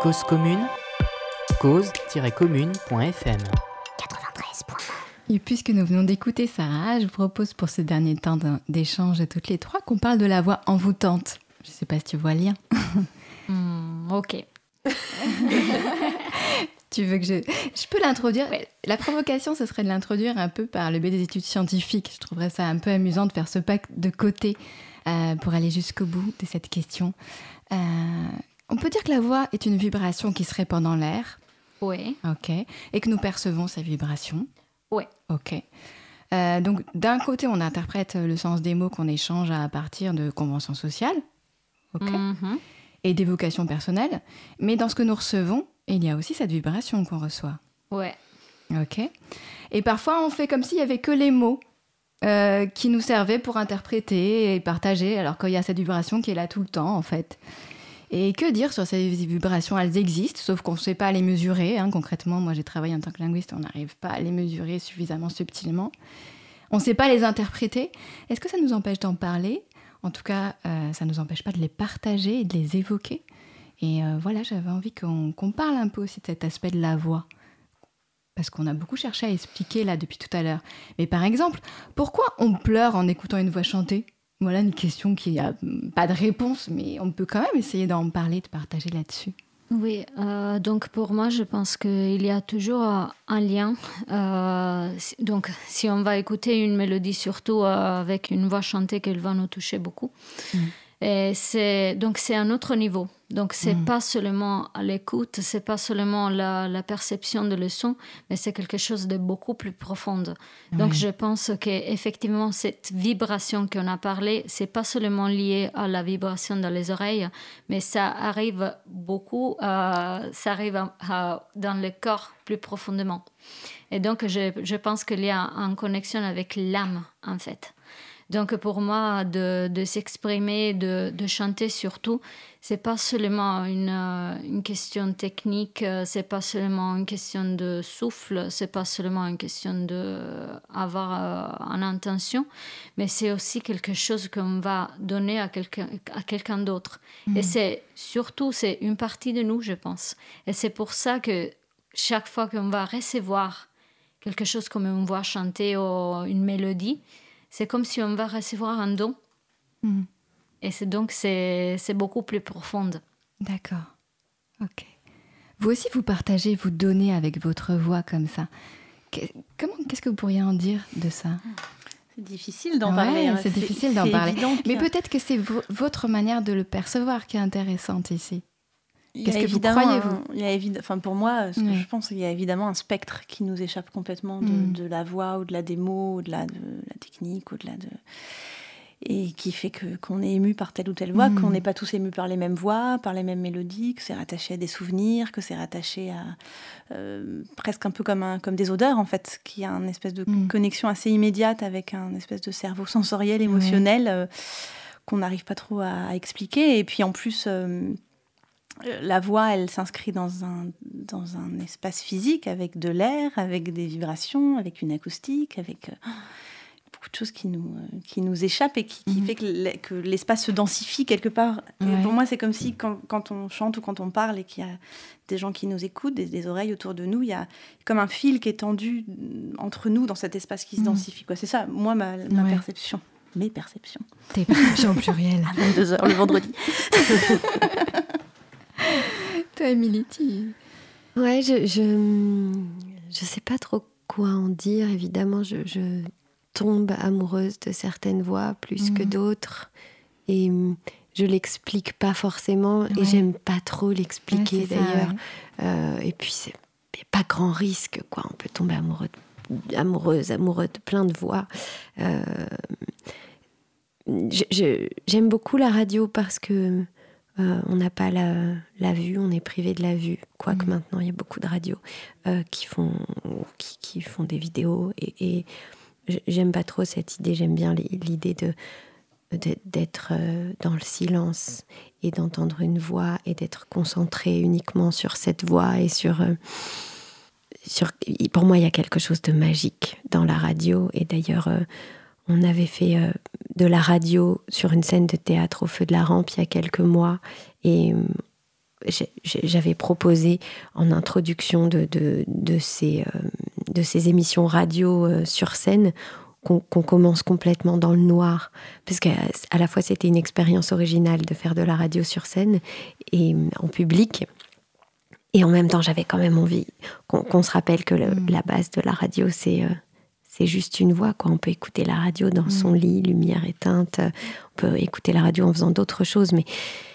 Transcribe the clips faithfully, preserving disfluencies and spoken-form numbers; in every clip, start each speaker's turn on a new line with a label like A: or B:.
A: Cause commune, cause tiret commune point f m.
B: quatre-vingt-treize point
C: Et puisque nous venons d'écouter Sarah, je vous propose pour ce dernier temps d'échange de toutes les trois qu'on parle de la voix envoûtante. Je ne sais pas si tu vois le lien.
D: Mmh, ok.
C: Tu veux que je... Je peux l'introduire. La provocation, ce serait de l'introduire un peu par le biais des études scientifiques. Je trouverais ça un peu amusant de faire ce pas de côté euh, pour aller jusqu'au bout de cette question. Euh, on peut dire que la voix est une vibration qui se répand dans l'air.
D: Oui.
C: Ok. Et que nous percevons ces vibrations.
D: Oui.
C: Ok. Euh, donc, d'un côté, on interprète le sens des mots qu'on échange à partir de conventions sociales. Ok.
D: Mm-hmm.
C: Et d'évocations personnelles. Mais dans ce que nous recevons, il y a aussi cette vibration qu'on reçoit.
D: Ouais.
C: Ok. Et parfois, on fait comme s'il n'y avait que les mots euh, qui nous servaient pour interpréter et partager, alors qu'il y a cette vibration qui est là tout le temps, en fait. Et que dire sur ces vibrations? Elles existent, sauf qu'on ne sait pas les mesurer. Hein. Concrètement, moi, j'ai travaillé en tant que linguiste, on n'arrive pas à les mesurer suffisamment subtilement. On ne sait pas les interpréter. Est-ce que ça nous empêche d'en parler? En tout cas, euh, ça ne nous empêche pas de les partager et de les évoquer. Et euh, voilà, j'avais envie qu'on, qu'on parle un peu aussi de cet aspect de la voix. Parce qu'on a beaucoup cherché à expliquer là depuis tout à l'heure. Mais par exemple, pourquoi on pleure en écoutant une voix chanter? Voilà une question qui n'a pas de réponse, mais on peut quand même essayer d'en parler, de partager là-dessus.
D: Oui, euh, donc pour moi, je pense qu'il y a toujours un lien. Euh, donc, si on va écouter une mélodie, surtout euh, avec une voix chantée, qu'elle va nous toucher beaucoup. Mm. Et c'est, donc, c'est un autre niveau. Donc, c'est mm. pas seulement à l'écoute, c'est pas seulement la, la perception de le son, mais c'est quelque chose de beaucoup plus profond. Oui. Donc, je pense qu'effectivement, cette vibration qu'on a parlé, c'est pas seulement lié à la vibration dans les oreilles, mais ça arrive beaucoup, euh, ça arrive à, à, dans le corps plus profondément. Et donc, je, je pense qu'il y a une connexion avec l'âme, en fait. Donc, pour moi, de, de s'exprimer, de, de chanter surtout, c'est pas seulement une, une question technique, c'est pas seulement une question de souffle, c'est pas seulement une question d'avoir une intention, mais c'est aussi quelque chose qu'on va donner à quelqu'un, à quelqu'un d'autre. Mmh. Et c'est surtout, c'est une partie de nous, je pense. Et c'est pour ça que chaque fois qu'on va recevoir quelque chose comme une voix chantée ou une mélodie, c'est comme si on va recevoir un don. Mmh. Et c'est donc, c'est, c'est beaucoup plus profond.
C: D'accord. Ok. Vous aussi, vous partagez, vous donnez avec votre voix comme ça. Que, comment, qu'est-ce que vous pourriez en dire de ça?
B: C'est difficile d'en
C: ouais,
B: parler. Hein.
C: C'est, c'est difficile d'en
B: c'est
C: parler.
B: Que...
C: Mais peut-être que c'est v- votre manière de le percevoir qui est intéressante ici.
B: Qu'est-ce que vous croyez, vous il y a évid... enfin, pour moi, ce que oui. je pense, il y a évidemment un spectre qui nous échappe complètement de, mm. de la voix, au-delà des mots, au-delà de la technique, au-delà de... Et qui fait que, qu'on est ému par telle ou telle voix, mm. qu'on n'est pas tous émus par les mêmes voix, par les mêmes mélodies, que c'est rattaché à des souvenirs, que c'est rattaché à... Euh, presque un peu comme, un, comme des odeurs, en fait, qui a une espèce de mm. connexion assez immédiate avec un espèce de cerveau sensoriel, émotionnel, oui. euh, qu'on n'arrive pas trop à, à expliquer. Et puis, en plus... Euh, la voix, elle s'inscrit dans un, dans un espace physique avec de l'air, avec des vibrations, avec une acoustique, avec euh, beaucoup de choses qui nous, euh, qui nous échappent et qui, qui mmh. fait que, le, que l'espace se densifie quelque part. Ouais. Et pour moi, c'est comme si quand, quand on chante ou quand on parle et qu'il y a des gens qui nous écoutent, des, des oreilles autour de nous, il y a comme un fil qui est tendu entre nous dans cet espace qui se densifie. Quoi. C'est ça, moi, ma, ma ouais. perception. Mes perceptions.
C: Tes perceptions au pluriel.
B: À vingt-deux heures le vendredi.
C: Toi, Émilie, tu...
E: Ouais, je, je je sais pas trop quoi en dire. Évidemment, je, je tombe amoureuse de certaines voix plus mmh. que d'autres. Et je l'explique pas forcément. Ouais. Et j'aime pas trop l'expliquer, ouais, d'ailleurs. Ça, ouais. euh, et puis, c'est pas grand risque, quoi. On peut tomber amoureux de, amoureuse, amoureux de plein de voix. Euh, je, je, j'aime beaucoup la radio parce que Euh, on n'a pas la, la vue, on est privé de la vue. Quoique mmh. maintenant, il y a beaucoup de radios euh, qui, font, qui, qui font des vidéos. Et, et j'aime pas trop cette idée. J'aime bien l'idée de, de, d'être euh, dans le silence et d'entendre une voix et d'être concentré uniquement sur cette voix. Et sur, euh, sur, pour moi, il y a quelque chose de magique dans la radio. Et d'ailleurs... Euh, On avait fait euh, de la radio sur une scène de théâtre au Feu de la Rampe il y a quelques mois. Et euh, j'avais proposé en introduction de, de, de, ces, euh, de ces émissions radio euh, sur scène qu'on, qu'on commence complètement dans le noir, parce qu'à à la fois c'était une expérience originale de faire de la radio sur scène et en public, et en même temps j'avais quand même envie qu'on, qu'on se rappelle que le, mmh. la base de la radio c'est... Euh, C'est juste une voix, quoi. On peut écouter la radio dans mmh. son lit, lumière éteinte. On peut écouter la radio en faisant d'autres choses. Mais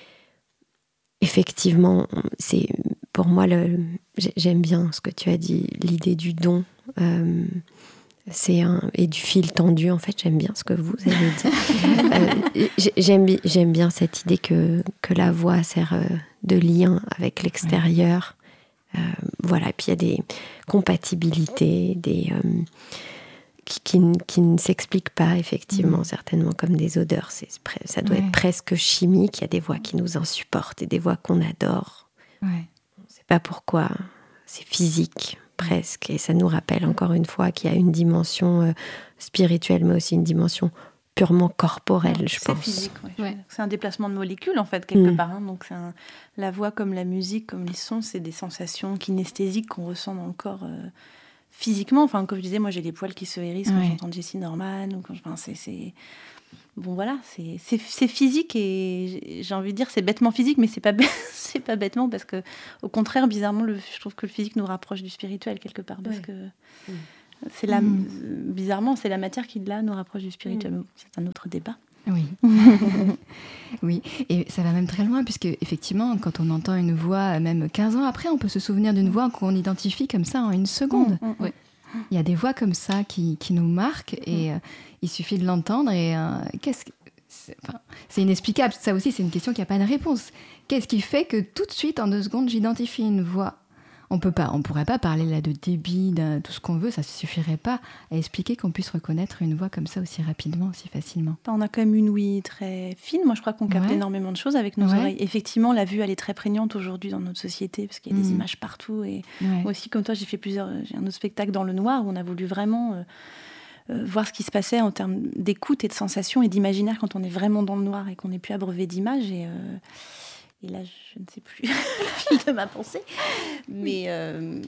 E: effectivement, c'est, pour moi, le, j'aime bien ce que tu as dit, l'idée du don. Euh, c'est un, et du fil tendu, en fait, j'aime bien ce que vous avez dit. euh, j'aime, j'aime bien cette idée que, que la voix sert de lien avec l'extérieur. Ouais. Euh, voilà, et puis il y a des compatibilités, des... Euh, Qui, qui, qui ne s'expliquent pas, effectivement, mmh. certainement comme des odeurs. C'est, ça doit ouais. être presque chimique. Il y a des voix qui nous insupportent et des voix qu'on adore. Ouais. On ne sait pas pourquoi. C'est physique, presque. Et ça nous rappelle, encore une fois, qu'il y a une dimension euh, spirituelle, mais aussi une dimension purement corporelle, je
B: c'est
E: pense.
B: C'est physique, oui. Ouais. C'est un déplacement de molécules, en fait, quelque mmh. part. Hein. Donc, c'est un, la voix, comme la musique, comme les sons, c'est des sensations kinesthésiques qu'on ressent dans le corps... Euh, physiquement, enfin, comme je disais, moi j'ai les poils qui se hérissent quand ouais. j'entends Jessie Norman. Ou quand je, enfin, c'est, c'est... Bon, voilà, c'est, c'est, c'est physique et j'ai envie de dire c'est bêtement physique, mais c'est pas, c'est pas bêtement parce que, au contraire, bizarrement, le, je trouve que le physique nous rapproche du spirituel quelque part. Parce ouais. que mmh. c'est la, mmh. bizarrement, c'est la matière qui, là, nous rapproche du spirituel. Mmh. C'est un autre débat.
C: Oui. Oui, et ça va même très loin, puisque effectivement, quand on entend une voix, même quinze ans après, on peut se souvenir d'une voix qu'on identifie comme ça en une seconde. Mmh, mmh. Oui. Il y a des voix comme ça qui, qui nous marquent, et mmh. euh, il suffit de l'entendre, et euh, qu'est-ce que... C'est, enfin, c'est inexplicable, ça aussi, c'est une question qui n'a pas de réponse. Qu'est-ce qui fait que tout de suite, en deux secondes, j'identifie une voix ? On peut pas, on pourrait pas parler là de débit, de tout ce qu'on veut, ça suffirait pas à expliquer qu'on puisse reconnaître une voix comme ça aussi rapidement, aussi facilement.
B: On a quand même une ouïe très fine. Moi, je crois qu'on capte ouais. énormément de choses avec nos ouais. oreilles. Effectivement, la vue, elle est très prégnante aujourd'hui dans notre société parce qu'il y a mmh. des images partout. Et ouais. moi aussi, comme toi, j'ai fait plusieurs, j'ai un autre spectacle dans le noir où on a voulu vraiment euh, euh, voir ce qui se passait en termes d'écoute et de sensation et d'imaginaire quand on est vraiment dans le noir et qu'on n'est plus abreuvé d'images. Et euh, Et là, je ne sais plus le fil de ma pensée. Mais, euh,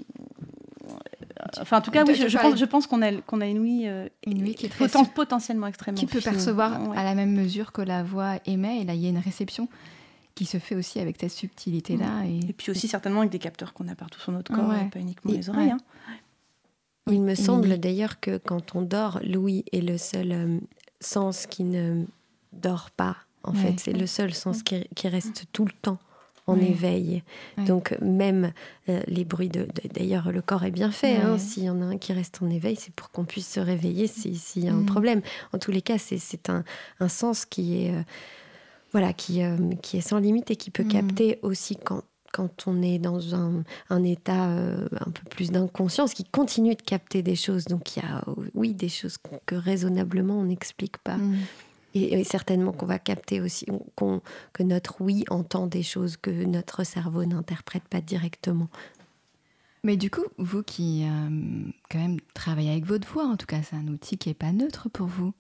B: enfin, en tout cas, oui, je, je, pense, je pense qu'on a, qu'on a une ouïe, euh,
C: une ouïe qui est
B: très poten, potentiellement extrêmement
C: qui peut
B: fine.
C: percevoir
B: ouais.
C: à la même mesure que la voix émet. Et là, il y a une réception qui se fait aussi avec cette subtilité-là.
B: Et, et puis aussi, certainement, avec des capteurs qu'on a partout sur notre corps, ouais. et pas uniquement et, les oreilles. Ouais. Hein.
E: Il oui, me semble oui. d'ailleurs que quand on dort, l'ouïe est le seul euh, sens qui ne dort pas. En ouais. fait, c'est le seul sens qui, qui reste tout le temps en ouais. éveil. Ouais. Donc, même euh, les bruits de, de... D'ailleurs, le corps est bien fait. Ouais. Hein, s'il y en a un qui reste en éveil, c'est pour qu'on puisse se réveiller s'il si y a un mmh. problème. En tous les cas, c'est, c'est un, un sens qui est, euh, voilà, qui, euh, qui est sans limite et qui peut mmh. capter aussi quand, quand on est dans un, un état euh, un peu plus d'inconscience, qui continue de capter des choses. Donc, il y a, oui, des choses que raisonnablement, on n'explique pas. Mmh. Et, et certainement qu'on va capter aussi, qu'on, que notre oui entend des choses que notre cerveau n'interprète pas directement.
C: Mais du coup, vous qui euh, quand même travaillez avec votre voix, en tout cas c'est un outil qui n'est pas neutre pour vous,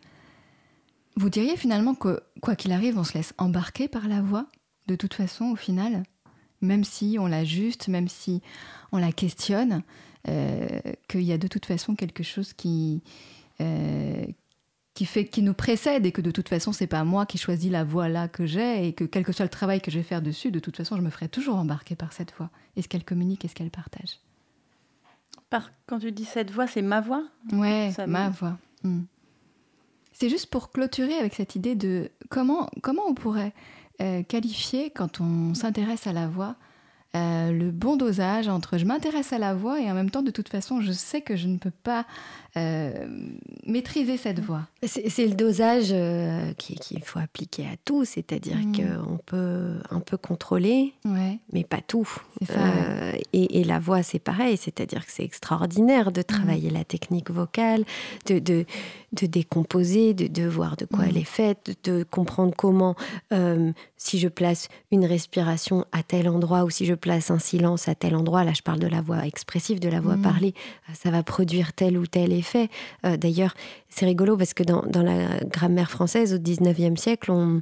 C: vous diriez finalement que quoi qu'il arrive, on se laisse embarquer par la voix, de toute façon au final, même si on l'ajuste, même si on la questionne, euh, qu'il y a de toute façon quelque chose qui... Euh, Qui, fait, qui nous précède et que de toute façon, c'est pas moi qui choisis la voix là que j'ai et que quel que soit le travail que je vais faire dessus, de toute façon, je me ferai toujours embarquer par cette voix. Est-ce qu'elle communique, est-ce qu'elle partage ?
B: Par, quand tu dis cette voix, c'est ma voix ?
C: Ouais, ça ma me... voix. Mmh. C'est juste pour clôturer avec cette idée de comment, comment on pourrait euh, qualifier, quand on s'intéresse à la voix, Euh, le bon dosage entre je m'intéresse à la voix et en même temps de toute façon je sais que je ne peux pas euh, maîtriser cette voix.
E: C'est, c'est le dosage euh, qui, qu'il faut appliquer à tout, c'est-à-dire mmh. qu'on peut un peu contrôler, ouais. mais pas tout. C'est ça, euh, ouais. et, et la voix c'est pareil, c'est-à-dire que c'est extraordinaire de travailler mmh. la technique vocale, de, de, de décomposer, de, de voir de quoi mmh. elle est faite, de, de comprendre comment, euh, si je place une respiration à tel endroit ou si je place un silence à tel endroit, là je parle de la voix expressive, de la voix mmh. parlée, ça va produire tel ou tel effet. Euh, d'ailleurs, c'est rigolo parce que dans, dans la grammaire française, au dix-neuvième siècle, on,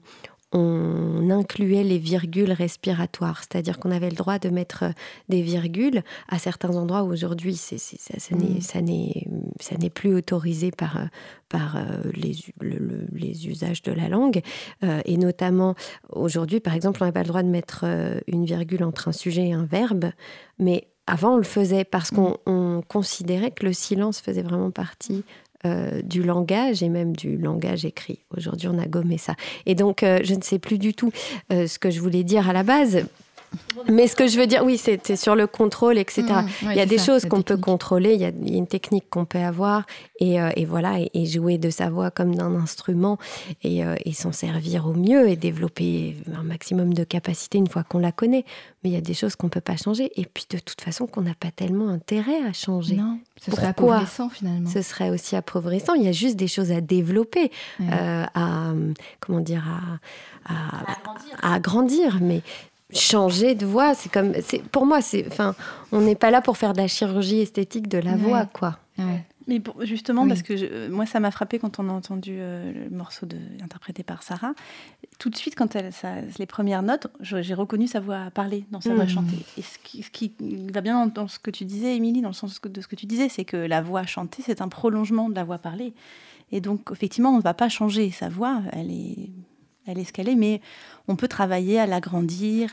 E: on incluait les virgules respiratoires, c'est-à-dire qu'on avait le droit de mettre des virgules à certains endroits où aujourd'hui c'est, c'est, ça, ça, n'est, ça, n'est, ça n'est plus autorisé par, par les, le, le, les usages de la langue. Euh, et notamment, aujourd'hui, par exemple, on n'a pas le droit de mettre une virgule entre un sujet et un verbe, mais avant, on le faisait parce qu'on on considérait que le silence faisait vraiment partie Euh, du langage et même du langage écrit. Aujourd'hui, on a gommé ça. Et donc, euh, je ne sais plus du tout euh, ce que je voulais dire à la base. Mais ce que je veux dire, oui, c'était sur le contrôle, et cetera. Mmh, ouais, il y a des ça, choses qu'on technique. peut contrôler, il y, a, il y a une technique qu'on peut avoir, et, euh, et voilà, et, et jouer de sa voix comme d'un instrument, et, euh, et s'en servir au mieux, et développer un maximum de capacité une fois qu'on la connaît. Mais il y a des choses qu'on ne peut pas changer, et puis de toute façon qu'on n'a pas tellement intérêt à changer.
C: Non, ce
E: Pourquoi?
C: serait appauvrissant finalement.
E: Ce serait aussi appauvrissant. Il y a juste des choses à développer, ouais. euh, à, comment dire, à, à, à, agrandir. à agrandir, mais changer de voix, c'est comme, c'est, pour moi, c'est, enfin, on n'est pas là pour faire de la chirurgie esthétique de la ouais. voix, quoi.
B: Ouais. Mais pour, justement, oui. parce que je, moi, ça m'a frappé quand on a entendu euh, le morceau de, interprété par Sarah. Tout de suite, quand elle, ça, les premières notes, je, j'ai reconnu sa voix parler dans sa mmh. voix chantée. Et ce qui, ce qui va bien dans, dans ce que tu disais, Émilie, dans le sens de ce que tu disais, c'est que la voix chantée, c'est un prolongement de la voix parlée. Et donc, effectivement, on ne va pas changer sa voix. Elle est... Elle est ce qu'elle est, mais on peut travailler à l'agrandir,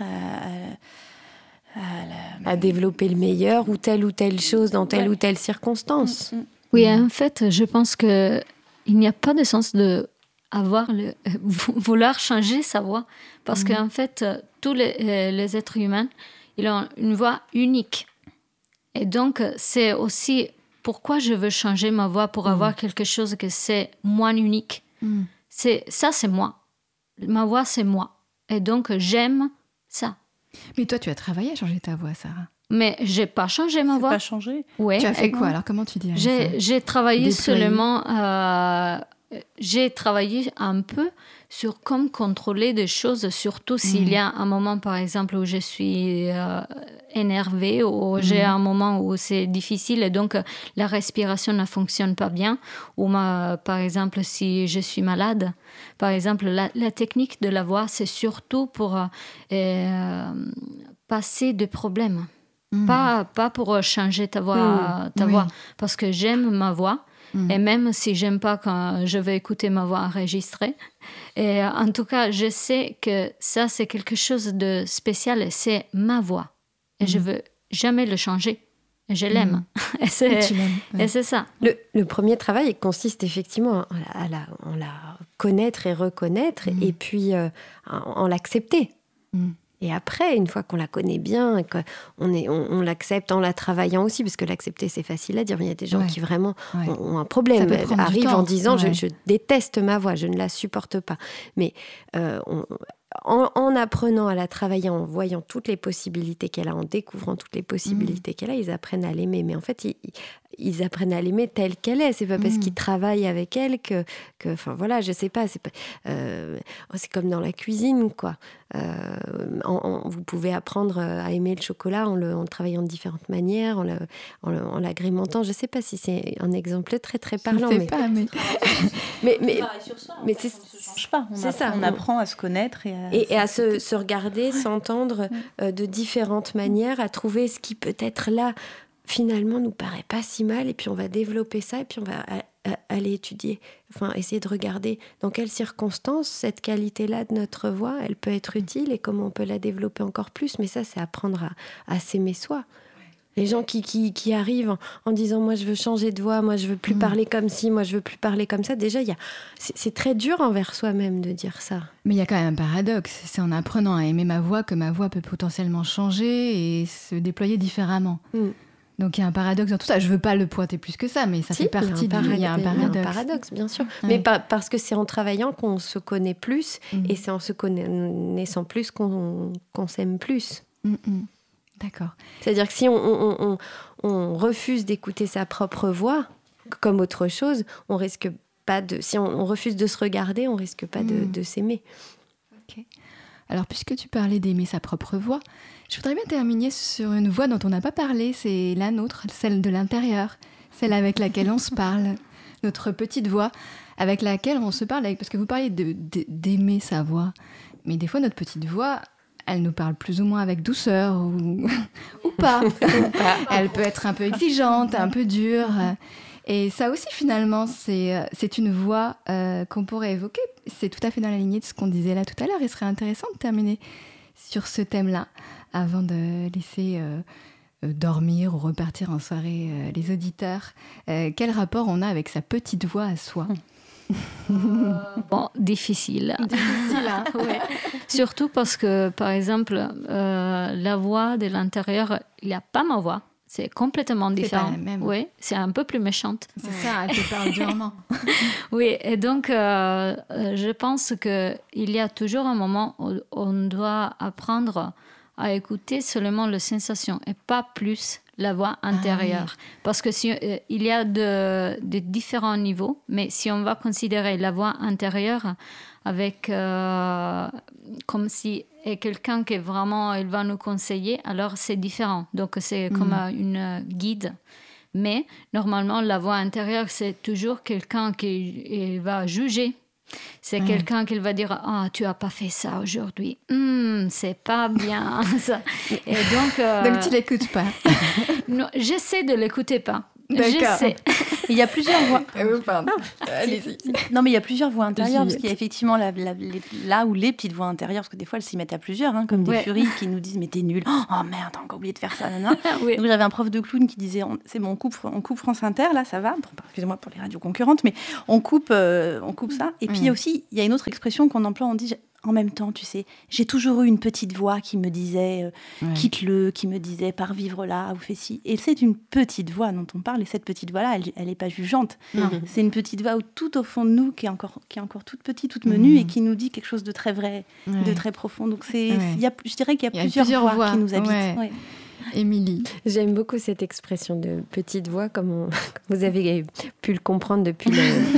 B: à, à, à, la...
E: à développer le meilleur ou telle ou telle chose dans telle ouais. ou telle circonstance.
D: Mmh, mmh. Oui, en fait, je pense qu'il n'y a pas de sens de avoir le, vouloir changer sa voix, parce mmh. qu'en fait, tous les, les êtres humains, ils ont une voix unique. Et donc, c'est aussi pourquoi je veux changer ma voix pour mmh. avoir quelque chose que c'est moins unique. Mmh. C'est, ça, c'est moi. Ma voix, c'est moi. Et donc, j'aime ça.
C: Mais toi, tu as travaillé à changer ta voix, Sarah.
B: Mais j'ai pas changé ma
E: c'est
B: voix.
E: Pas changé.
C: Ouais. Tu as fait quoi alors? Comment tu dirais
B: j'ai,
C: ça
B: j'ai travaillé Déployer. seulement. Euh, j'ai travaillé un peu sur comment contrôler des choses, surtout s'il mmh. y a un moment, par exemple, où je suis euh, énervée, ou mmh. j'ai un moment où c'est difficile et donc la respiration ne fonctionne pas bien, ou ma, par exemple, si je suis malade. Par exemple, la, la technique de la voix, c'est surtout pour euh, passer des problèmes. Mmh. Pas, pas pour changer ta voix, mmh. ta oui. voix, parce que j'aime ma voix. Mmh. Et même si j'aime pas quand je vais écouter ma voix enregistrée, et en tout cas, je sais que ça, c'est quelque chose de spécial, c'est ma voix. Et mmh. je veux jamais le changer. Et je l'aime. Mmh. Et, c'est, et, ouais. et c'est ça.
E: Le, le premier travail consiste effectivement à la, à la, à la connaître et reconnaître, mmh. et puis euh, en l'accepter. Mmh. Et après, une fois qu'on la connaît bien, et qu'on est, on, on l'accepte en la travaillant aussi, parce que l'accepter, c'est facile à dire. Il y a des gens ouais. qui vraiment ouais. ont, ont un problème, arrivent en disant ouais. je, je déteste ma voix, je ne la supporte pas. Mais euh, on, en, en apprenant à la travailler, en voyant toutes les possibilités qu'elle a, en découvrant toutes les possibilités mmh. qu'elle a, ils apprennent à l'aimer. Mais en fait, ils, ils apprennent à l'aimer telle qu'elle est. C'est pas parce mmh. qu'ils travaillent avec elle que, que, enfin voilà, je sais pas. C'est pas, euh, c'est comme dans la cuisine, quoi. Euh, en, en, vous pouvez apprendre à aimer le chocolat en le, en le travaillant de différentes manières, en, le, en, le, en l'agrémentant. Je sais pas si c'est un exemple très très parlant.
C: Je sais
E: mais...
C: pas, mais
B: mais mais, sur soi, mais c'est, on se change pas. On,
E: c'est
B: apprend,
E: ça.
B: On apprend à se connaître et à,
E: et, et à se, se regarder, ouais. s'entendre euh, de différentes manières, à trouver ce qui peut être là. Finalement, nous paraît pas si mal, et puis on va développer ça, et puis on va a, a, aller étudier, enfin essayer de regarder dans quelles circonstances cette qualité-là de notre voix, elle peut être utile, et comment on peut la développer encore plus. Mais ça, c'est apprendre à, à s'aimer soi. Ouais. Les gens qui, qui, qui arrivent en, en disant « moi je veux changer de voix, moi je veux plus mmh. parler comme ci, moi je veux plus parler comme ça », déjà, y a, c'est, c'est très dur envers soi-même de dire ça.
C: Mais il y a quand même un paradoxe, c'est en apprenant à aimer ma voix que ma voix peut potentiellement changer et se déployer différemment. Mmh. Donc il y a un paradoxe dans tout ça. Je ne veux pas le pointer plus que ça, mais ça si, fait partie du... Il y a un paradoxe.
E: Il y a un paradoxe, bien sûr. Ouais. Mais pas, parce que c'est en travaillant qu'on se connaît plus, mmh. et c'est en se connaissant plus qu'on, qu'on s'aime plus.
C: Mmh. D'accord.
E: C'est-à-dire que si on, on, on, on refuse d'écouter sa propre voix comme autre chose, on risque pas de... Si on, on refuse de se regarder, on risque pas mmh. de, de s'aimer.
C: Ok. Alors, puisque tu parlais d'aimer sa propre voix, je voudrais bien terminer sur une voix dont on n'a pas parlé, c'est la nôtre, celle de l'intérieur, celle avec laquelle on se parle, notre petite voix. avec laquelle on se parle, parce que vous parlez de, de, d'aimer sa voix, mais des fois notre petite voix, elle nous parle plus ou moins avec douceur ou, ou pas. Elle peut être un peu exigeante, un peu dure. Et ça aussi, finalement, c'est, c'est une voix euh, qu'on pourrait évoquer. C'est tout à fait dans la lignée de ce qu'on disait là tout à l'heure. Il serait intéressant de terminer sur ce thème-là avant de laisser euh, euh, dormir ou repartir en soirée euh, les auditeurs. Euh, quel rapport on a avec sa petite voix à soi ?
D: Euh, bon, difficile.
C: Difficile, hein, ouais.
D: Surtout parce que, par exemple, euh, la voix de l'intérieur, il n'y a pas ma voix. C'est complètement différent.
C: C'est pas la même.
D: Oui, c'est un peu plus méchante.
C: C'est ça, elle te parle durement.
D: Oui, et donc, euh, je pense qu'il y a toujours un moment où on doit apprendre à écouter seulement les sensations et pas plus la voix intérieure. Ah, oui. Parce que si, euh, il y a de, de différents niveaux, mais si on va considérer la voix intérieure avec euh, comme si est quelqu'un qui vraiment il va nous conseiller, alors c'est différent. Donc c'est mmh. comme euh, une guide. Mais normalement, la voix intérieure, c'est toujours quelqu'un qui il va juger. C'est mmh. quelqu'un qui va dire « Ah, oh, tu n'as pas fait ça aujourd'hui. Mmh, c'est pas bien. » ça. Et donc, euh...
C: donc, tu ne l'écoutes pas.
D: Non, j'essaie de ne l'écouter pas.
C: D'accord.
D: J'essaie.
B: Il y a plusieurs voix.
C: Euh, pardon. Allez-y.
B: Non, mais il y a plusieurs voix intérieures, parce qu'il y a effectivement la, la, les, là où les petites voix intérieures, parce que des fois, elles s'y mettent à plusieurs, hein, comme des ouais. furies qui nous disent « Mais t'es nul. Oh merde, t'as encore oublié de faire ça. » oui. Donc, j'avais un prof de clown qui disait « C'est bon, on coupe, on coupe France Inter, là, ça va. » Excusez-moi pour les radios concurrentes, mais on coupe, euh, on coupe ça. Et puis, il y a aussi, il y a une autre expression qu'on emploie, on dit « En même temps, tu sais, j'ai toujours eu une petite voix qui me disait euh, ouais. quitte-le, qui me disait pars vivre là ou fais ci. Et c'est une petite voix dont on parle. Et cette petite voix-là, elle n'est pas jugeante. Non. C'est une petite voix tout au fond de nous qui est encore, qui est encore toute petite, toute menue mmh. et qui nous dit quelque chose de très vrai, ouais. de très profond. Donc c'est, ouais. y a, je dirais qu'il y a, y a plusieurs, plusieurs voix, voix qui nous habitent. Ouais. Ouais.
C: Émilie.
E: J'aime beaucoup cette expression de petite voix, comme, on, comme vous avez pu le comprendre depuis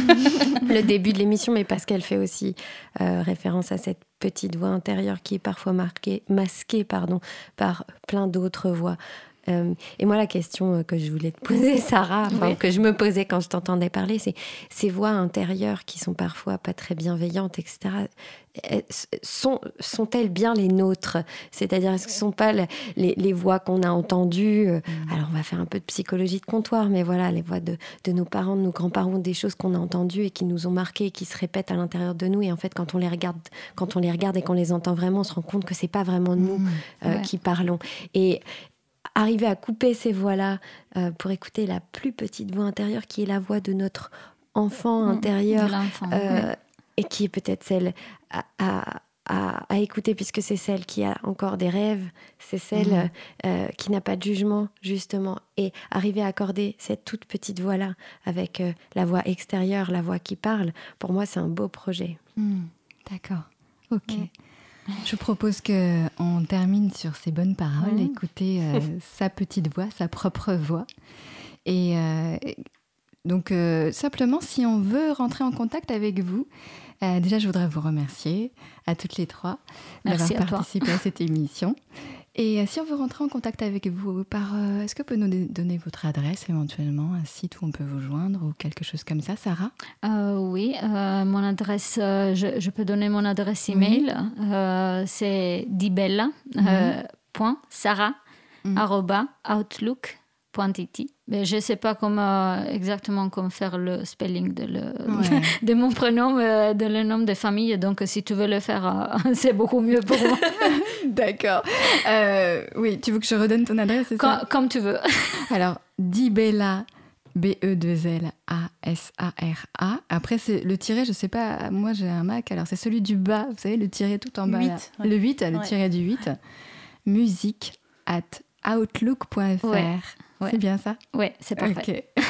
E: le, le début de l'émission, mais parce qu'elle fait aussi euh, référence à cette petite voix intérieure qui est parfois marquée, masquée pardon, par plein d'autres voix. Euh, et moi, la question que je voulais te poser, Sarah, oui. que je me posais quand je t'entendais parler, c'est ces voix intérieures qui sont parfois pas très bienveillantes, et cetera. Sont, sont-elles bien les nôtres ? C'est-à-dire, est-ce que ce ne sont pas les, les, les voix qu'on a entendues mmh. Alors, on va faire un peu de psychologie de comptoir, mais voilà, les voix de, de nos parents, de nos grands-parents, des choses qu'on a entendues et qui nous ont marquées et qui se répètent à l'intérieur de nous. Et en fait, quand on les regarde, quand on les regarde et qu'on les entend vraiment, on se rend compte que ce n'est pas vraiment nous mmh. euh, ouais. qui parlons. Et arriver à couper ces voix-là euh, pour écouter la plus petite voix intérieure qui est la voix de notre enfant mmh, intérieur euh, oui. et qui est peut-être celle à, à, à, à écouter puisque c'est celle qui a encore des rêves, c'est celle mmh. euh, qui n'a pas de jugement justement, et arriver à accorder cette toute petite voix-là avec euh, la voix extérieure, la voix qui parle, pour moi c'est un beau projet.
C: Mmh, d'accord, ok. Mmh. Je propose qu'on termine sur ces bonnes paroles, mmh. écouter euh, sa petite voix, sa propre voix. Et euh, donc, euh, simplement, si on veut rentrer en contact avec vous, euh, déjà, je voudrais vous remercier à toutes les trois
D: Merci
C: d'avoir
D: à
C: participé
D: toi.
C: à cette émission. Et euh, si on veut rentrer en contact avec vous, par, euh, est-ce que vous pouvez nous donner votre adresse, éventuellement, un site où on peut vous joindre ou quelque chose comme ça, Sarah ?
D: euh, Oui, euh, mon adresse, euh, je, je peux donner mon adresse email. Oui. Euh, c'est dibella point sarah arobase outlook point i t. Mais je ne sais pas comment, exactement comment faire le spelling de, le, ouais. de mon prénom, euh, de le nom de famille. Donc, si tu veux le faire, euh, c'est beaucoup mieux pour moi.
C: D'accord. Euh, oui, tu veux que je redonne ton adresse, c'est
D: comme,
C: ça ?
D: Comme tu veux.
C: Alors, Dibella, B E deux L A S A R A. Après, c'est le tiret, je ne sais pas, moi j'ai un Mac, alors c'est celui du bas, vous savez, le tiret tout en bas.
B: huit,
C: là.
B: Ouais.
C: Le huit, le
B: ouais.
C: tiret du huit. Ouais. Musique at outlook point f r. Ouais.
D: Ouais.
C: C'est bien ça ?
D: Oui, c'est parfait.
C: Okay.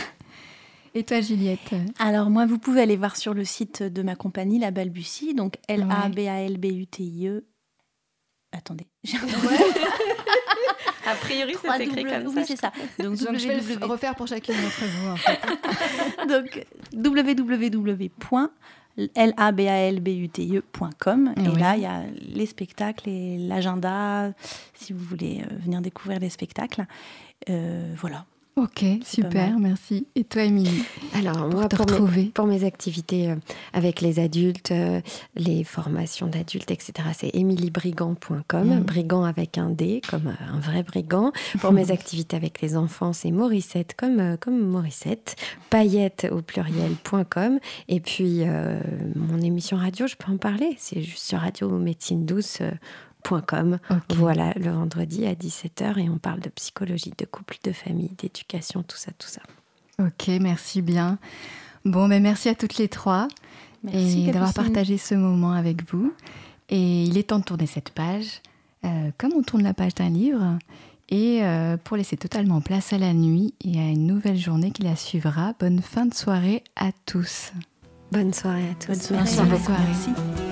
C: Et toi, Juliette ?
B: Alors, moi, vous pouvez aller voir sur le site de ma compagnie, La Balbutie, donc L A B A L B U T I E. Attendez. J'ai un ouais.
E: A priori, ça s'écrit comme
B: oui,
E: ça.
B: c'est ça. Donc,
C: Donc je vais le refaire pour chacune d'entre vous, en fait.
B: Donc, w w w point labalbutie point com. Et oui. Là, il y a les spectacles et l'agenda, si vous voulez venir découvrir les spectacles. Euh, voilà.
C: Ok, c'est super, merci. Et toi, Émilie?
E: Alors,
C: pour
E: moi,
C: te
E: pour
C: retrouver.
E: mes, pour mes activités euh, avec les adultes, euh, les formations d'adultes, et cetera, c'est émilie brigand point com, mmh. brigand avec un D, comme euh, un vrai brigand. Pour mes activités avec les enfants, c'est Morissette, comme, euh, comme Morissette, paillette au pluriel point com. Et puis, euh, mon émission radio, je peux en parler, c'est juste sur radio médecine douce. Euh, .com. Okay. Voilà, le vendredi à dix-sept heures et on parle de psychologie, de couple, de famille, d'éducation, tout ça, tout ça.
C: Ok, merci bien. Bon, ben merci à toutes les trois merci, et d'avoir partagé ce moment avec vous. Et il est temps de tourner cette page, euh, comme on tourne la page d'un livre, et euh, pour laisser totalement place à la nuit et à une nouvelle journée qui la suivra. Bonne fin de soirée à tous.
E: Bonne soirée à tous.
B: Bonne soirée.
C: Bonne soirée. Bonne soirée. Merci.